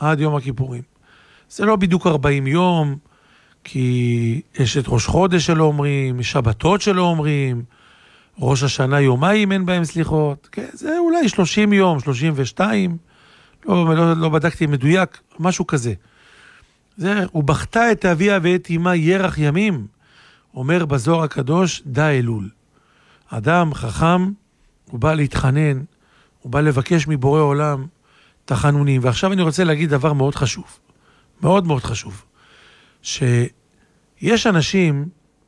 עד יום הכיפורים. זה לא בדיוק 40 יום, כי יש את ראש חודש שלא אומרים, שבתות שלא אומרים, ראש השנה יומיים אין בהם סליחות, כן, זה אולי 30 יום, 32, לא בדקתי מדויק, משהו כזה. הוא בכתה את אביה ואת אמה ירח ימים, אומר בזוהר הקדוש, דא אלול. אדם חכם, הוא בא להתחנן, הוא בא לבקש מבורא עולם תחנונים. ועכשיו אני רוצה להגיד דבר מאוד חשוב, מאוד מאוד חשוב, שיש אנשים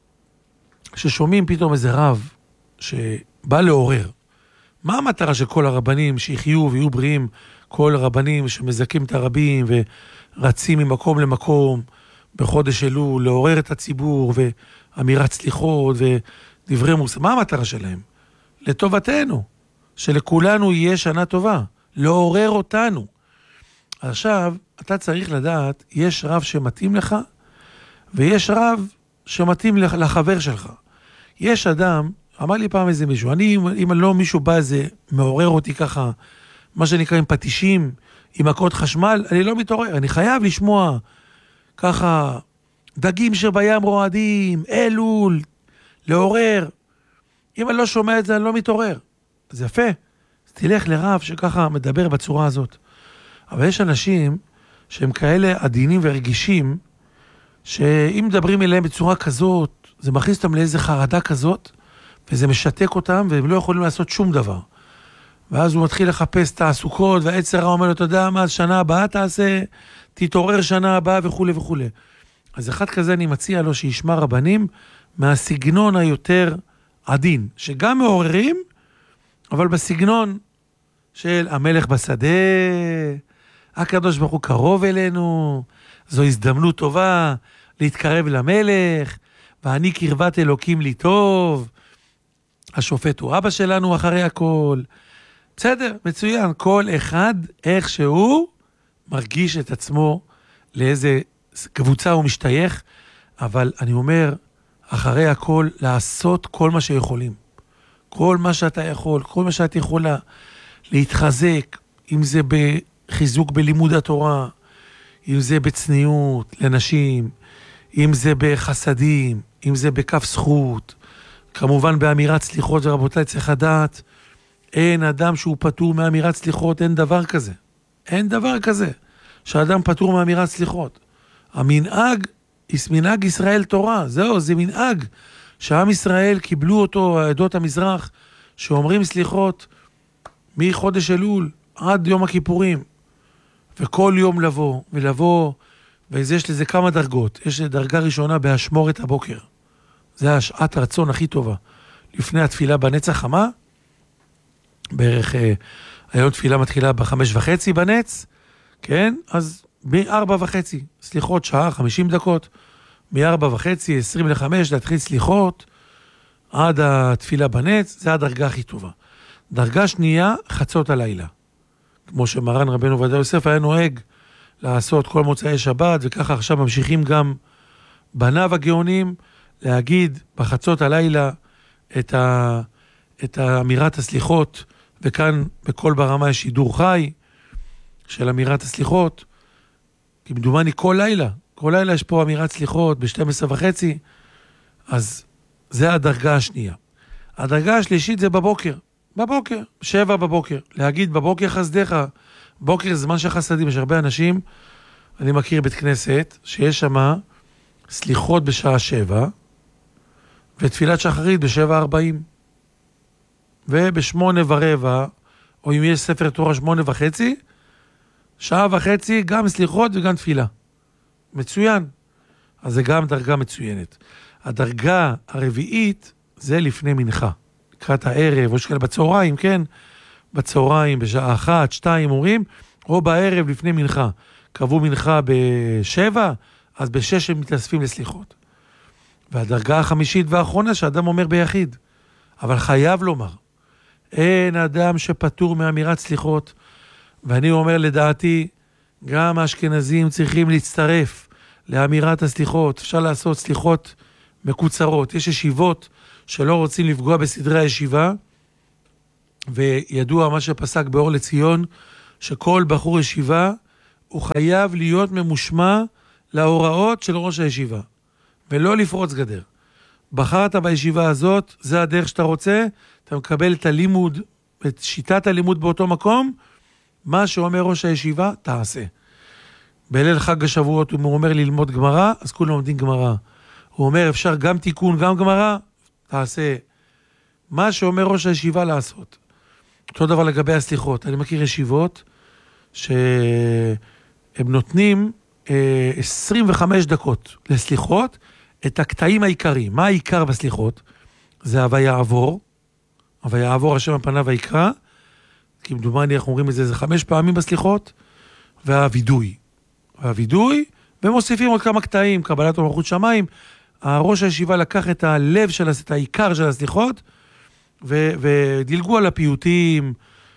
ששומעים פתאום איזה רב שבא לעורר. מה המטרה של כל הרבנים שיחיו ויהיו בריאים, כל הרבנים שמזכים את הרבים ורצים ממקום למקום בחודש אלול, לעורר את הציבור ואמירת סליחות ודברי מוסר? מה המטרה שלהם? לטובתנו, שלכולנו יהיה שנה טובה, לעורר אותנו. עכשיו, אתה צריך לדעת, יש רב שמתאים לך, ויש רב שמתאים לחבר שלך. יש אדם, אמר לי פעם איזה מישהו, אם לא מישהו בא איזה, מעורר אותי ככה, מה שנקרא עם פטישים, עם מכות חשמל, אני לא מתעורר, אני חייב לשמוע ככה, דגים שבים רועדים, אלול, לעורר. אם אני לא שומע את זה, אני לא מתעורר. זה יפה. אז תלך לרב שככה מדבר בצורה הזאת. אבל יש אנשים שהם כאלה עדינים ורגישים, שאם מדברים אליהם בצורה כזאת, זה מכניס אותם לאיזה חרדה כזאת, וזה משתק אותם, והם לא יכולים לעשות שום דבר. ואז הוא מתחיל לחפש תעסוקות, והעץ הרע אומר לו, אתה יודע מה, שנה הבאה תעשה, תתעורר שנה הבאה וכו' וכו'. אז אחד כזה אני מציע לו שישמע רבנים, מהסגנון היותר עדין, שגם מעוררים, אבל בסגנון של המלך בשדה, הקדוש ברוך הוא קרוב אלינו, זו הזדמנות טובה להתקרב למלך, ואני קרבת אלוקים לי טוב, השופט הוא אבא שלנו אחרי הכל. בסדר, מצוין, כל אחד איך שהוא מרגיש את עצמו לאיזה קבוצה הוא משתייך, אבל אני אומר, אחרי הכל לעשות כל מה שיכולים. כל מה שאתה יכול, כל מה שאת יכולה להתחזק, אם זה בחיזוק בלימוד התורה, אם זה בצניעות לנשים, אם זה בחסדים, אם זה בכף זכות, כמובן באמירת סליחות, ורבותיי צריך לדעת, אין אדם שהוא פטור מאמירת סליחות, אין דבר כזה. אין דבר כזה, שאדם פטור מאמירת סליחות. המנהג, מנהג ישראל תורה, זהו, זה מנהג, שעם ישראל קיבלו אותו, עדות המזרח, שאומרים סליחות, מחודש אלול עד יום הכיפורים, וכל יום לבוא, ויש לזה כמה דרגות. יש דרגה ראשונה בהשמורת הבוקר. זה השעת רצון הכי טובה. לפני התפילה בנץ החמה, בערך, היום תפילה מתחילה ב5:30 בנץ, כן? אז מ4:30, סליחות שעה, 50 דקות, מ4:30, 25, להתחיל סליחות, עד התפילה בנץ, זה הדרגה הכי טובה. דרגה שנייה, חצות הלילה. כמו שמרן רבנו עובדיה יוסף היה נוהג לעשות כל מוצאי שבת, וככה עכשיו ממשיכים גם בניו הגאונים, להגיד בחצות הלילה את אמירת הסליחות, וכאן בכל ברמה יש שידור חי של אמירת הסליחות, כי מדומני כל לילה יש פה אמירת סליחות ב12:30, אז זה הדרגה השנייה. הדרגה השלישית זה בבוקר, 7 בבוקר, להגיד בבוקר חסדיך, בוקר זמן של חסדים, יש הרבה אנשים, אני מכיר בית כנסת, שיש שם סליחות בשעה 7, ותפילת שחרית ב7:40, וב8:15, או אם יש ספר תורה 8:30, שעה וחצי, גם סליחות וגם תפילה. מצוין. אז זה גם דרגה מצוינת. הדרגה הרביעית, זה לפני מנחה. לקראת הערב, או שכאלה בצהריים, כן? בצהריים, בשעה 1, 2 אומרים, או בערב לפני מנחה. קבעו מנחה ב7, אז ב6 הם מתאספים לסליחות. והדרגה החמישית והאחרונה, שאדם אומר ביחיד. אבל חייב לומר, אין אדם שפטור מאמירת סליחות, ואני אומר לדעתי, גם האשכנזים צריכים להצטרף לאמירת הסליחות. אפשר לעשות סליחות מקוצרות. יש ישיבות שלא רוצים לפגוע בסדרי הישיבה, וידוע מה שפסק באור לציון, שכל בחור ישיבה הוא חייב להיות ממושמע להוראות של ראש הישיבה, ולא לפרוץ גדר. בחרת בישיבה הזאת, זה הדרך שאתה רוצה, אתה מקבל את הלימוד, את שיטת הלימוד באותו מקום, מה שאומר ראש הישיבה, תעשה. בליל חג השבועות הוא אומר ללמוד גמרא, אז כולם לומדים גמרא. הוא אומר אפשר גם תיקון, גם גמרא, תעשה. מה שאומר ראש הישיבה לעשות. אותו דבר לגבי הסליחות. אני מכיר ישיבות שהם נותנים 25 דקות לסליחות, את הקטעים העיקריים. מה העיקר בסליחות? זה ויעבור השם על פניו ויקרא, כי מדומני אנחנו אומרים את זה 5 פעמים בסליחות, והווידוי, ומוסיפים עוד כמה קטעים, קבלת ומלכות שמיים. ראש הישיבה לקח את הלב של, את העיקר של הסליחות, ודילגו על הפיוטים,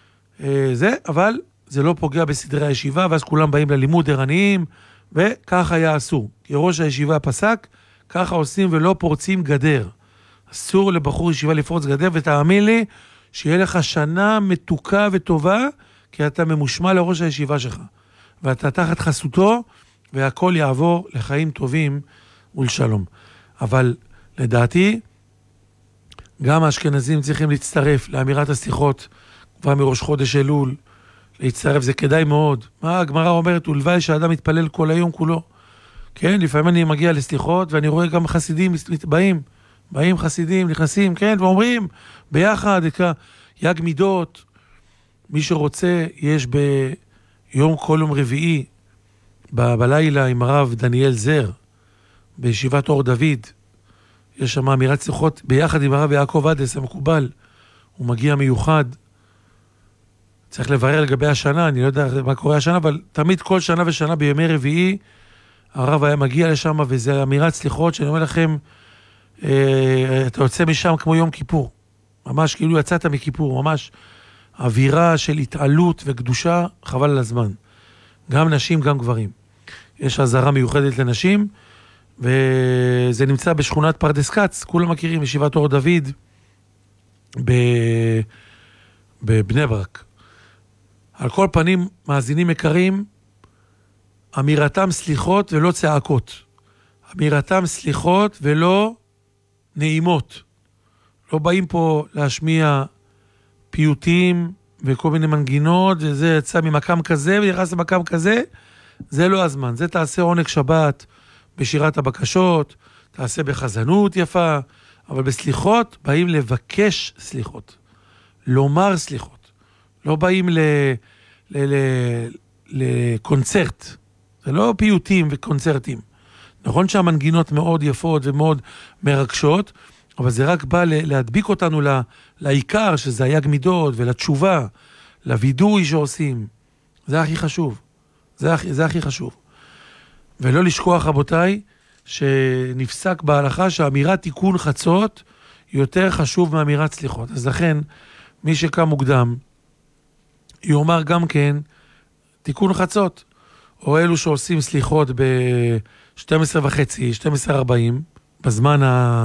אבל זה לא פוגע בסדרי הישיבה, ואז כולם באים ללימוד ערניים, וככה יעשו. כי ראש הישיבה פסק, ככה עושים ולא פורצים גדר. אסור לבחור ישיבה לפרוץ גדר, ותאמין לי שיהיה לך שנה מתוקה וטובה, כי אתה ממושמע לראש הישיבה שלך. ואתה תחת חסותו, והכל יעבור לחיים טובים ולשלום. אבל לדעתי, גם האשכנזים צריכים להצטרף לאמירת הסליחות, כבר מראש חודש אלול, להצטרף, זה כדאי מאוד. מה הגמרא אומרת? ולוואי שאדם מתפלל כל היום כולו. כן, לפעמים אני מגיע לסליחות, ואני רואה גם חסידים באים חסידים, נכנסים, כן, ואומרים, ביחד, יג מידות, מי שרוצה, יש ביום כל יום רביעי, בלילה עם הרב דניאל זר, בישיבת אור דוד, יש שם אמירת סליחות, ביחד עם הרב יעקב עדס, המקובל, הוא מגיע מיוחד, צריך לברר לגבי השנה, אני לא יודע מה קורה השנה, אבל תמיד כל שנה ושנה בימי רביעי, הרב היה מגיע לשם, וזה אמירת סליחות שאני אומר לכם, אתה יוצא משם כמו יום כיפור, ממש כאילו יצאת מכיפור, ממש אווירה של התעלות וקדושה, חבל על הזמן. גם נשים, גם גברים. יש עזרה מיוחדת לנשים, וזה נמצא בשכונת פרדס כץ, כולם מכירים, ישיבת אור דוד, בבני ברק. על כל פנים, מאזינים יקרים, אמירתם סליחות ולא צעקות. אמירתם סליחות ולא נעימות. לא באים פה להשמיע פיוטים וכל מיני מנגינות, וזה יצא ממקם כזה ונכנס למקם כזה, זה לא הזמן. זה תעשה עונג שבת בשירת הבקשות, תעשה בחזנות יפה, אבל בסליחות באים לבקש סליחות, לומר סליחות. לא באים לקונצרט. זה לא פיוטים וקונצרטים. נכון שהמנגינות מאוד יפות ומאוד מרגשות, אבל זה רק בא להדביק אותנו לעיקר, שזה היג מידות ולתשובה, לוידוי שעושים. זה הכי חשוב. זה הכי חשוב. ולא לשכוח, רבותיי, שנפסק בהלכה שהאמירת תיקון חצות יותר חשוב מאמירת סליחות. אז לכן, מי שקם מוקדם, יאמר גם כן תיקון חצות. או אלו שעושים סליחות ב-12:30, 12:40, בזמן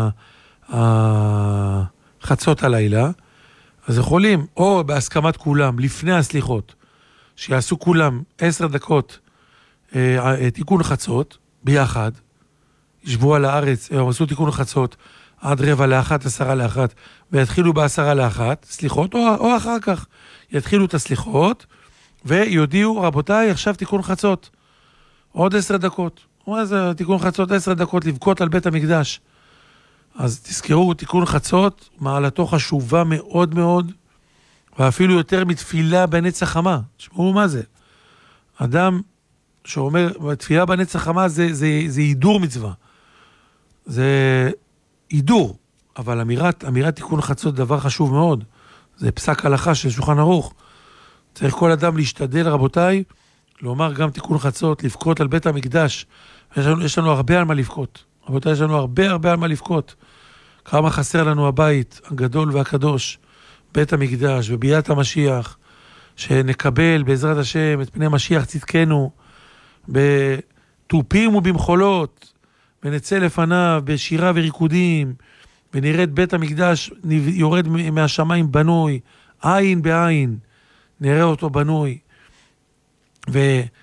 חצות הלילה, אז יכולים, או בהסכמת כולם, לפני הסליחות, שיעשו כולם 10 דקות תיקון חצות, ביחד, ישבו על הארץ, או עשו תיקון חצות, עד 12:45, 12:50, ויתחילו ב12:50, סליחות, או אחר כך, יתחילו את הסליחות, ויודיעו, רבותיי, עכשיו תיקון חצות, עוד 10 דקות, או איזה תיקון חצות, 10 דקות, לבכות על בית המקדש. אז תזכרו, תיקון חצות, מעלתו חשובה מאוד מאוד, ואפילו יותר מתפילה בנץ החמה. תשמעו מה זה. אדם שאומר, תפילה בנץ החמה זה הידור מצווה. זה הידור, אבל אמירת תיקון חצות דבר חשוב מאוד. זה פסק הלכה של שולחן ערוך. צריך כל אדם להשתדל, רבותיי, לומר גם תיקון חצות, לבכות על בית המקדש. יש לנו הרבה על מה לבכות. רבותיי, יש לנו הרבה על מה לבכות. כמה חסר לנו הבית הגדול והקדוש, בית המקדש וביאת המשיח, שנקבל בעזרת השם את פני משיח צדקנו, בטופים ובמחולות, ונצא לפניו בשירה וריקודים, ונראה את בית המקדש יורד מהשמיים בנוי, עין בעין, נראה אותו בנוי,